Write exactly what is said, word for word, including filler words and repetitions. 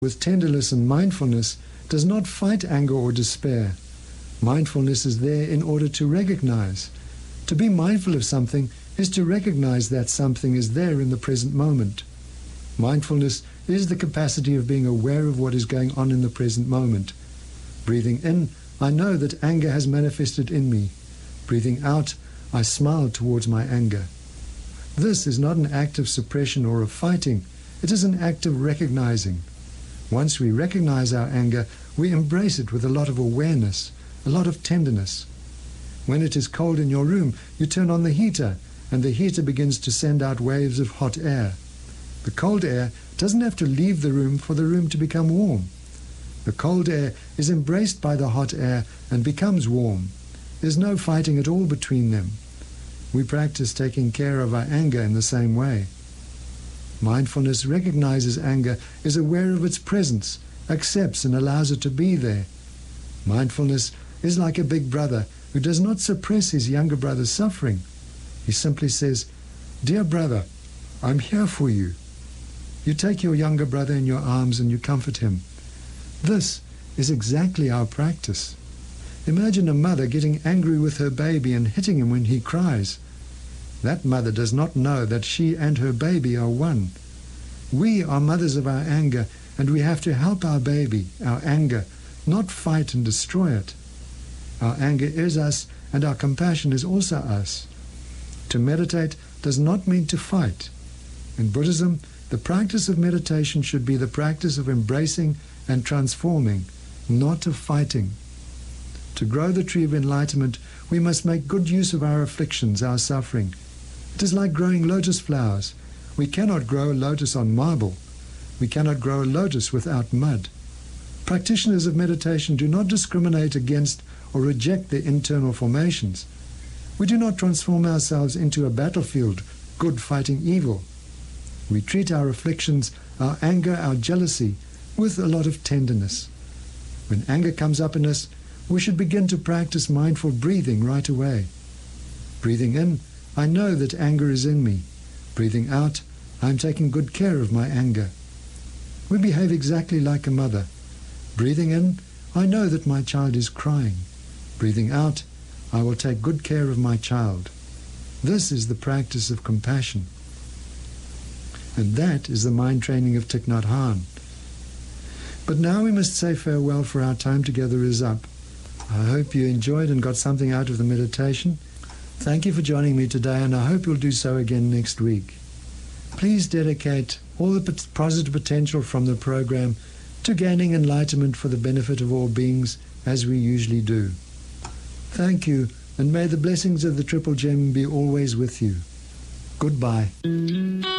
with tenderness and mindfulness does not fight anger or despair. Mindfulness is there in order to recognize. To be mindful of something is to recognize that something is there in the present moment. Mindfulness is the capacity of being aware of what is going on in the present moment. Breathing in, I know that anger has manifested in me. Breathing out, I smile towards my anger. This is not an act of suppression or of fighting. It is an act of recognizing. Once we recognize our anger, we embrace it with a lot of awareness, a lot of tenderness. When it is cold in your room, you turn on the heater, and the heater begins to send out waves of hot air. The cold air doesn't have to leave the room for the room to become warm. The cold air is embraced by the hot air and becomes warm. There's no fighting at all between them. We practice taking care of our anger in the same way. Mindfulness recognizes anger, is aware of its presence, accepts and allows it to be there. Mindfulness is like a big brother who does not suppress his younger brother's suffering. He simply says, "Dear brother, I'm here for you." You take your younger brother in your arms and you comfort him. This is exactly our practice. Imagine a mother getting angry with her baby and hitting him when he cries. That mother does not know that she and her baby are one. We are mothers of our anger, and we have to help our baby, our anger, not fight and destroy it. Our anger is us, and our compassion is also us. To meditate does not mean to fight. In Buddhism, the practice of meditation should be the practice of embracing and transforming, not of fighting. To grow the tree of enlightenment, we must make good use of our afflictions, our suffering. It is like growing lotus flowers. We cannot grow a lotus on marble. We cannot grow a lotus without mud. Practitioners of meditation do not discriminate against or reject their internal formations. We do not transform ourselves into a battlefield, good fighting evil. We treat our afflictions, our anger, our jealousy, with a lot of tenderness. When anger comes up in us, we should begin to practice mindful breathing right away. Breathing in, I know that anger is in me. Breathing out, I am taking good care of my anger. We behave exactly like a mother. Breathing in, I know that my child is crying. Breathing out, I will take good care of my child. This is the practice of compassion. And that is the mind training of Thich Nhat Hanh. But now we must say farewell, for our time together is up. I hope you enjoyed and got something out of the meditation. Thank you for joining me today, and I hope you'll do so again next week. Please dedicate all the positive potential from the program to gaining enlightenment for the benefit of all beings, as we usually do. Thank you, and may the blessings of the Triple Gem be always with you. Goodbye.